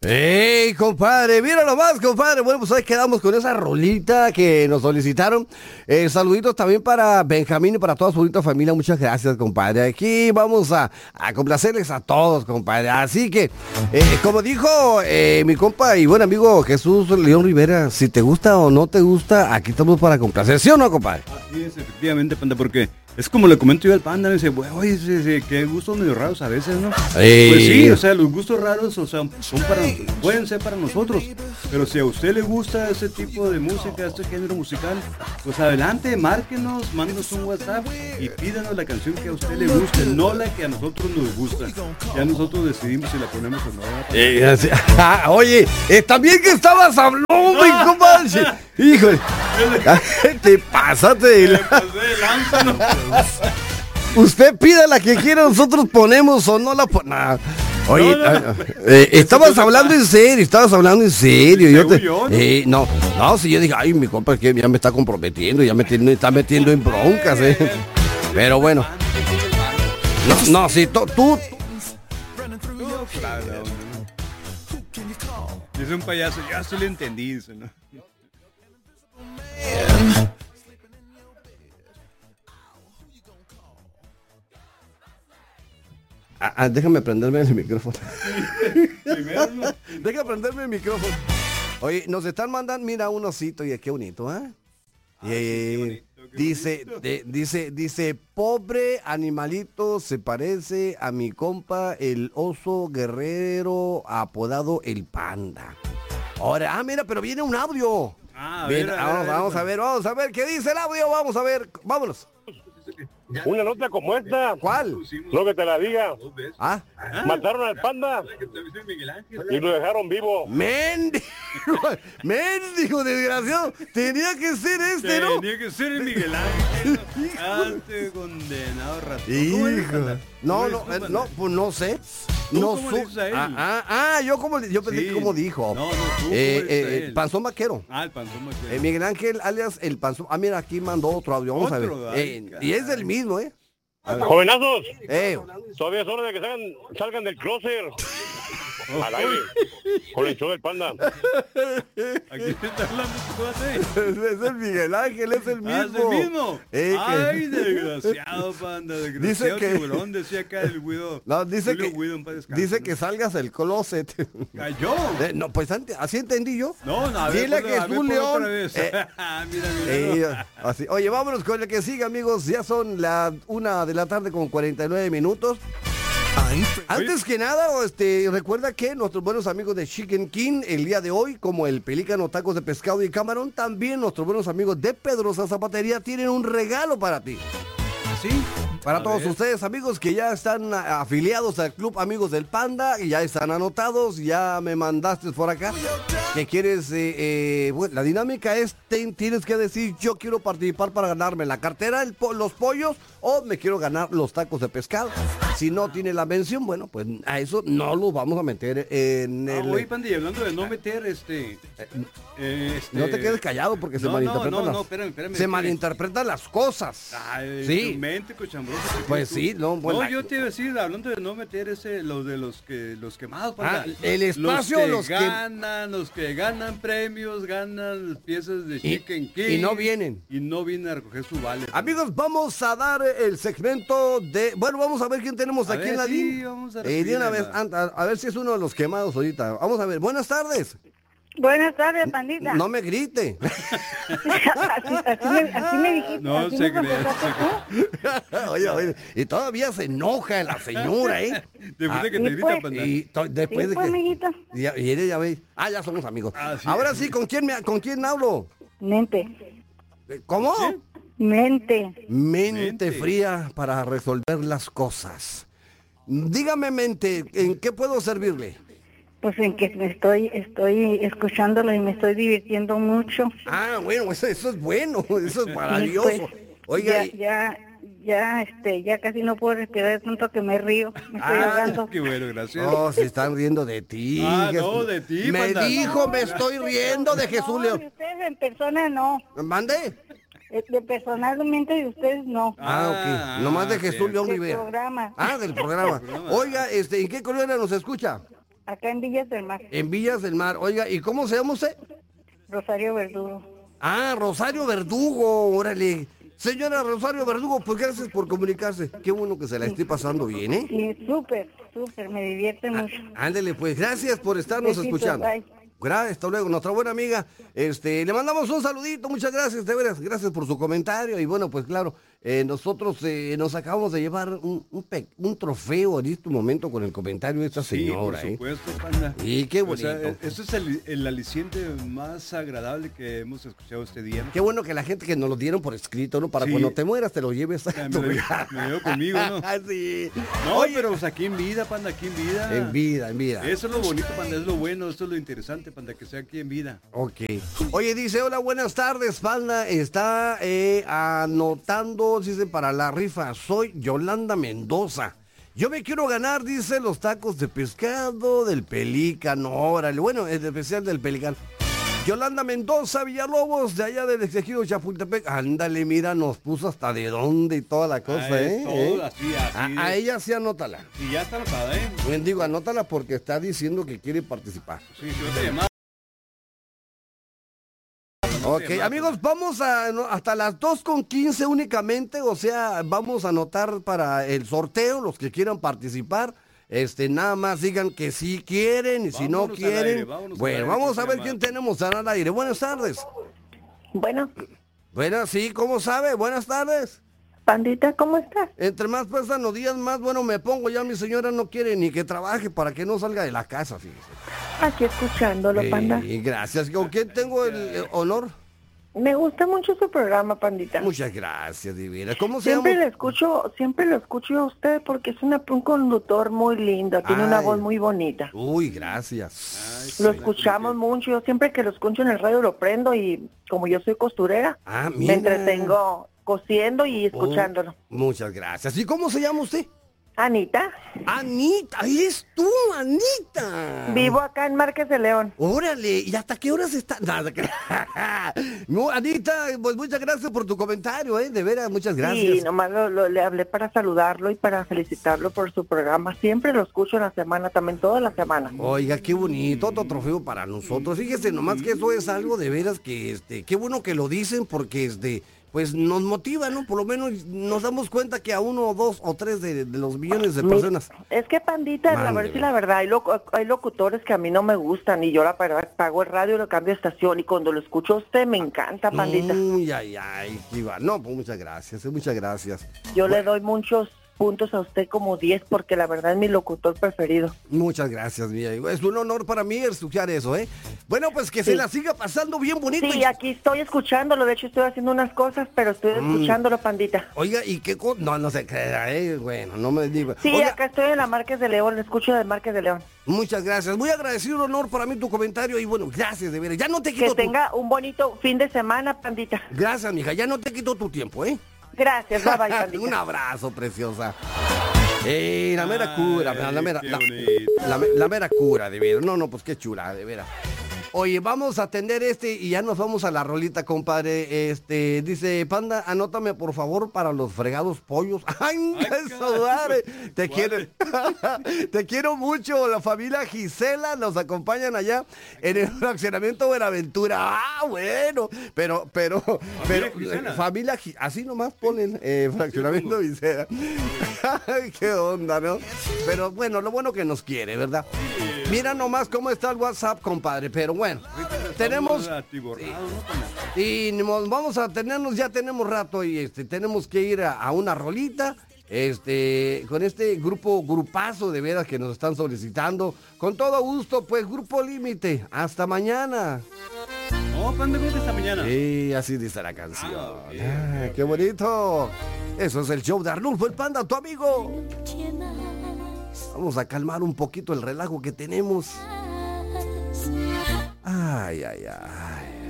¡Ey, compadre! Mira nomás, compadre. Bueno, pues hoy quedamos con esa rolita que nos solicitaron. Saluditos también para Benjamín y para toda su bonita familia. Muchas gracias, compadre. Aquí vamos a complacerles a todos, compadre. Así que, como dijo mi compa y buen amigo Jesús León Rivera, si te gusta o no te gusta, aquí estamos para complacer. ¿Sí o no, compadre? Así es, efectivamente, Panda, porque es como le comento yo al Panda, me dice, bueno, oye, qué gustos medio raros a veces, ¿no? Pues sí, o sea, los gustos raros, o sea, pueden ser para nosotros, pero si a usted le gusta ese tipo de música, este género musical, pues adelante, márquenos, mándenos un WhatsApp y pídanos la canción que a usted le guste, no la que a nosotros nos gusta. Ya nosotros decidimos si la ponemos o no. Oye, también que estabas hablando, mi compadre. Híjole, te pasaste de Usted pida la que quiera, nosotros ponemos o no la ponemos. Oye, estabas hablando en serio, No, si yo dije, ay, mi compa, que ya me está comprometiendo, ya me está metiendo en broncas, Pero bueno. No, si tú. Dice un payaso, ya sí le entendí, dice, ¿no? Déjame prenderme el micrófono. Déjame prenderme el micrófono. Oye, nos están mandando, mira, un osito y qué bonito, ¿eh? Qué Dice, pobre animalito, se parece a mi compa el oso guerrero apodado el Panda. Ahora, mira, pero viene un audio. Vamos a ver qué dice el audio, vamos a ver, vámonos. Una nota como esta. ¿Cuál? No que te la diga. ¿Ah? Mataron al Panda y lo dejaron vivo. Mendigo, desgraciado. Tenía que ser ¿no? Tenía que ser el Miguel Ángel. Condenado ratón. No, pues no sé. No sé. Yo pensé que como dijo. No, Panzón Vaquero. El Panzón Vaquero. Miguel Ángel alias el Panzón. Mira, aquí mandó otro audio. Vamos a ver. Y es del mismo, Jovenazos, todavía es hora de que salgan del closet. Al aire, con el show del Panda. Aquí está hablando es el Miguel Ángel, es el mismo. ¿Es el mismo? Ay, desgraciado, Panda, desgraciado. Dice que tiburón, decía acá el Guido. No, dice que salgas del closet. ¿Cayó? No, pues así entendí yo. No, a ver. Dile que es un león. Mira. Así. Oye, vámonos con el que sigue, amigos. Ya son las 1:49 con 49 minutos. Antes que nada, recuerda que nuestros buenos amigos de Chicken King el día de hoy, como el Pelícano Tacos de Pescado y Camarón, también nuestros buenos amigos de Pedrosa Zapatería tienen un regalo para ti. ¿Sí? Para todos ustedes, amigos, que ya están afiliados al Club Amigos del Panda y ya están anotados, ya me mandaste por acá que quieres, bueno, la dinámica es, tienes que decir, yo quiero participar para ganarme la cartera, los pollos, o me quiero ganar los tacos de pescado. Si no tiene la mención, bueno, pues a eso no lo vamos a meter en el... Oye, Pandi, hablando de no meter, no te quedes callado porque se malinterpretan espérame. Malinterpretan las cosas. Ay, sí. Tu mente, cochambroso. Pues sí, no, bueno. No, yo te iba a decir, hablando de no meter los de los quemados, el espacio, los que ganan premios, ganan piezas de Chicken King. Y no vienen. Y no vienen a recoger su vale. Amigos, vamos a dar el segmento de... Bueno, vamos a ver quién tenemos aquí en la línea. Vamos a de una vez, a ver si es uno de los quemados ahorita. Vamos a ver, buenas tardes. Buenas tardes, Pandita. No me grite. así me dijiste. No se cree. Oye, y todavía se enoja la señora, Después de que te grita, Panda. Y después de que... amiguito. Y ella ya ve. Ya somos amigos. Sí. Ahora sí, ¿con quién hablo? Mente. ¿Cómo? ¿Sí? Mente fría para resolver las cosas. Dígame, mente, ¿en qué puedo servirle? Pues en que estoy escuchándolo y me estoy divirtiendo mucho. Bueno, eso es bueno, eso es maravilloso. Pues, oiga, ya casi no puedo respirar, es tanto que me río, me estoy ahogando. Qué bueno, gracias. Oh, se están riendo de ti. No, de ti, Me Panda. dijo, me estoy riendo de Jesús León. De ustedes en persona no. ¿Mande? De personalmente de ustedes no. Ok. Nomás de Jesús León Del Rivera. programa. Del programa. Oiga, ¿en qué colonia nos escucha? Acá en Villas del Mar. En Villas del Mar. Oiga, ¿y cómo se llama usted? Rosario Verdugo. Ah, Rosario Verdugo, órale. Señora Rosario Verdugo, pues gracias por comunicarse. Qué bueno que se la esté pasando bien, ¿eh? Sí, súper, me divierte mucho. Ándele, pues gracias por estarnos escuchando. Bye. Gracias, hasta luego. Nuestra buena amiga, le mandamos un saludito, muchas gracias, de veras, gracias por su comentario. Y bueno, pues claro, nosotros nos acabamos de llevar un trofeo en este momento con el comentario de esta señora. Sí, por supuesto, Panda. Y qué bonito. O sea, esto es el aliciente más agradable que hemos escuchado este día, ¿no? Qué bueno que la gente que nos lo dieron por escrito, ¿no? Para cuando te mueras te lo lleves a tu vida. Me llevo conmigo, ¿no? Sí. No, oye, pero pues aquí en vida, Panda, aquí en vida. En vida. Eso es lo bonito, Panda, es lo bueno, esto es lo interesante, Panda, que sea aquí en vida. Ok. Oye, dice, hola, buenas tardes, Panda. Está anotando, dice, para la rifa. Soy Yolanda Mendoza. Yo me quiero ganar, dice, los tacos de pescado del Pelícano. Órale, bueno, es especial del Pelícano. Yolanda Mendoza Villalobos, de allá del ejido Chapultepec. Ándale, mira, nos puso hasta de dónde y toda la cosa, todo así. A ella sí anótala. Y ya está anotada, Digo, anótala porque está diciendo que quiere participar. Sí, te llamaba. Ok, amigos, vamos hasta las 2:15 únicamente, o sea, vamos a anotar para el sorteo, los que quieran participar, nada más digan que sí quieren, y si no quieren, bueno, vamos a ver quién tenemos al aire. Buenas tardes. Bueno. Buenas, sí, ¿cómo sabe? Buenas tardes. Pandita, ¿cómo estás? Entre más pasan los días, más bueno me pongo. Ya mi señora no quiere ni que trabaje para que no salga de la casa, fíjese. Aquí escuchándolo, Panda. Gracias. ¿Con quién tengo el honor? Me gusta mucho su programa, Pandita. Muchas gracias, divina. ¿Cómo se llama? Siempre lo escucho a usted porque es un conductor muy lindo, tiene una voz muy bonita. Uy, gracias. Lo escuchamos mucho, yo siempre que lo escucho en el radio lo prendo y como yo soy costurera, me entretengo cosiendo y escuchándolo. Muchas gracias. ¿Y cómo se llama usted? Anita. Anita, eres tú, Anita. Vivo acá en Márquez de León. Órale, ¿y hasta qué horas está? No, Anita, pues muchas gracias por tu comentario, de veras, muchas gracias. Sí, nomás le hablé para saludarlo y para felicitarlo por su programa. Siempre lo escucho en la semana, también toda la semana. Oiga, qué bonito, otro trofeo para nosotros. Fíjese nomás que eso es algo de veras que, qué bueno que lo dicen porque pues nos motiva, ¿no? Por lo menos nos damos cuenta que a 1, 2 o 3 de los millones de personas. Es que, Pandita, la verdad, hay locutores que a mí no me gustan y yo la verdad pago el radio, lo cambio de estación y cuando lo escucho a usted me encanta, Pandita. Ay, no, pues muchas gracias. Yo le doy muchos puntos a usted, como 10, porque la verdad es mi locutor preferido. Muchas gracias, mi amigo. Es un honor para mí escuchar eso, Bueno, pues que se la siga pasando bien bonito. Sí, aquí estoy escuchándolo, de hecho estoy haciendo unas cosas, pero estoy escuchándolo, Pandita. Oiga, ¿y qué cosa? No se crea, bueno, no me diga. Sí, oiga, acá estoy en la Márquez de León, lo escucho de Márquez de León. Muchas gracias, muy agradecido, un honor para mí tu comentario y bueno, gracias de veras. Ya no te quito que tenga un bonito fin de semana, Pandita. Gracias, mija, ya no te quito tu tiempo, Gracias, bye, Pandita. Un abrazo, preciosa. La mera cura, la mera cura, de veras. No, pues qué chula, de veras. Oye, vamos a atender y ya nos vamos a la rolita, compadre. Dice, Panda, anótame por favor para los fregados pollos. ¡Ay, eso, madre! Te quiero mucho. La familia Gisela nos acompañan allá en el fraccionamiento Buenaventura. Ah, bueno. Pero, familia así nomás ponen fraccionamiento Gisela. Qué onda, ¿no? Pero bueno, lo bueno que nos quiere, ¿verdad? Mira nomás cómo está el WhatsApp, compadre, pero bueno, tenemos y vamos a tenernos, ya tenemos rato y tenemos que ir a una rolita, con este grupazo de veras que nos están solicitando, con todo gusto, pues Grupo Límite, hasta mañana. No, Panda, hasta mañana. Sí, así dice la canción. Qué bonito. Eso es el show de Arnulfo el Panda, tu amigo. Vamos a calmar un poquito el relajo que tenemos. Ay.